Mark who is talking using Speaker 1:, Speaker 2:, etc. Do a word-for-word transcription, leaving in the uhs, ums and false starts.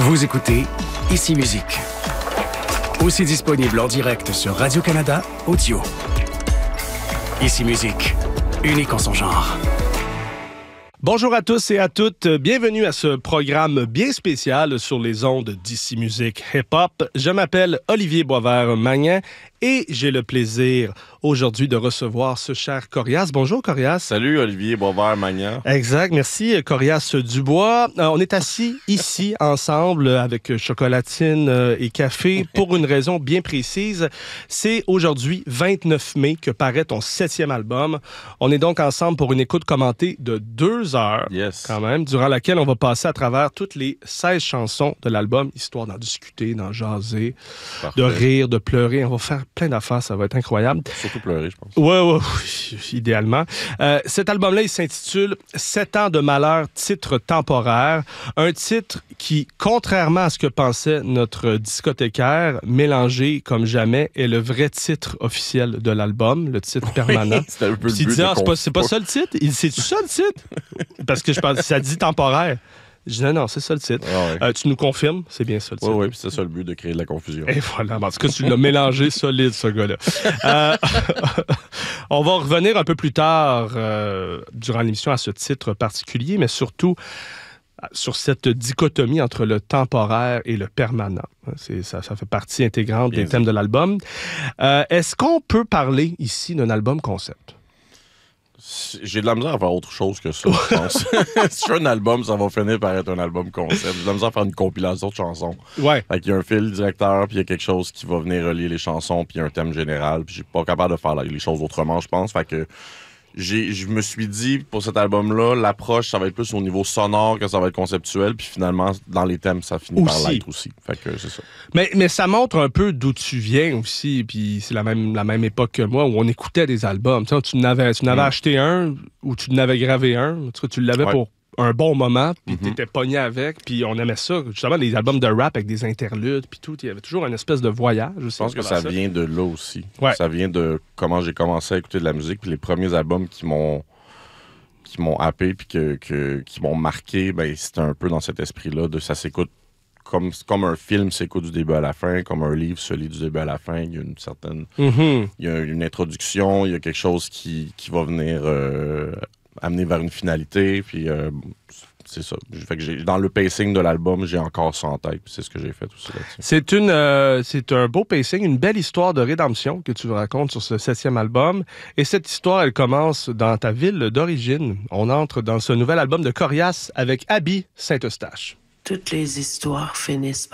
Speaker 1: Vous écoutez Ici Musique. Aussi disponible en direct sur Radio-Canada Audio. Ici Musique, unique en son genre.
Speaker 2: Bonjour à tous et à toutes. Bienvenue à ce programme bien spécial sur les ondes d'Ici Musique Hip-Hop. Je m'appelle Olivier Boisvert-Magnan et j'ai le plaisir aujourd'hui de recevoir ce cher Corias. Bonjour Corias.
Speaker 3: Salut Olivier Boisvert-Magnan.
Speaker 2: Exact, merci Corias Dubois. Euh, on est assis ici ensemble avec chocolatine euh, et café pour une raison bien précise. C'est aujourd'hui, vingt-neuf mai, que paraît ton septième album. On est donc ensemble pour une écoute commentée de deux heures,
Speaker 3: yes.
Speaker 2: quand même, durant laquelle on va passer à travers toutes les seize chansons de l'album, histoire d'en discuter, d'en jaser, Parfait. de rire, de pleurer. On va faire plein d'affaires, ça va être incroyable.
Speaker 3: Surtout pleurer, je pense.
Speaker 2: Oui, ouais, ouais, idéalement. Euh, cet album-là, il s'intitule « Sept ans de malheur, titre temporaire ». Un titre qui, contrairement à ce que pensait notre discothécaire, mélangé comme jamais, est le vrai titre officiel de l'album, le titre permanent.
Speaker 3: C'était un peu
Speaker 2: Puis
Speaker 3: le
Speaker 2: il dit, ah, c'est pas, c'est pas ça le titre? Il dit, c'est-tu ça le titre? Parce que je pense ça dit temporaire. Je dis, non, non, c'est ça le titre.
Speaker 3: Ah ouais.
Speaker 2: euh, tu nous confirmes? C'est bien ça le titre.
Speaker 3: Oui, oui, puis c'est ça le but, de créer de la confusion.
Speaker 2: Et voilà, en tout cas, tu l'as mélangé solide, ce gars-là. Euh, on va revenir un peu plus tard, euh, durant l'émission, à ce titre particulier, mais surtout sur cette dichotomie entre le temporaire et le permanent. C'est, ça, ça fait partie intégrante bien des dit. thèmes de l'album. Euh, est-ce qu'on peut parler ici d'un album concept?
Speaker 3: J'ai de la misère à faire autre chose que ça, je pense. Si je fais un album, ça va finir par être un album concept. J'ai de la misère à faire une compilation de chansons.
Speaker 2: Ouais.
Speaker 3: Fait qu'il y a un fil directeur, puis il y a quelque chose qui va venir relier les chansons, puis il y a un thème général, puis je suis pas capable de faire les choses autrement, je pense. Fait que j'ai, je me suis dit, pour cet album-là, l'approche, ça va être plus au niveau sonore que ça va être conceptuel, puis finalement, dans les thèmes, ça finit
Speaker 2: aussi.
Speaker 3: par l'être aussi. Fait que c'est ça.
Speaker 2: Mais, mais ça montre un peu d'où tu viens aussi, puis c'est la même, la même époque que moi, où on écoutait des albums. Tu sais, tu n'avais, tu n'avais mm. acheté un, ou tu n'avais gravé un, tu sais, tu l'avais ouais. pour un bon moment, puis mm-hmm. t'étais pogné avec, puis on aimait ça. Justement, les albums de rap avec des interludes, puis tout, il y avait toujours une espèce de voyage.
Speaker 3: Je pense que ça, ça vient de là aussi.
Speaker 2: Ouais.
Speaker 3: Ça vient de comment j'ai commencé à écouter de la musique, puis les premiers albums qui m'ont qui m'ont happé, puis que, que, qui m'ont marqué, ben c'était un peu dans cet esprit-là, de ça s'écoute comme, comme un film s'écoute du début à la fin, comme un livre se lit du début à la fin. Il y a une certaine...
Speaker 2: Mm-hmm.
Speaker 3: Il y a une introduction, il y a quelque chose qui, qui va venir... Euh, amener vers une finalité, puis euh, c'est ça. Fait que j'ai, dans le pacing de l'album, j'ai encore ça en tête, puis c'est ce que j'ai fait aussi là-dessus.
Speaker 2: C'est, une, euh, c'est un beau pacing, une belle histoire de rédemption que tu racontes sur ce septième album, et cette histoire, elle commence dans ta ville d'origine. On entre dans ce nouvel album de Corias avec Abby Saint-Eustache.
Speaker 4: Toutes les histoires finissent par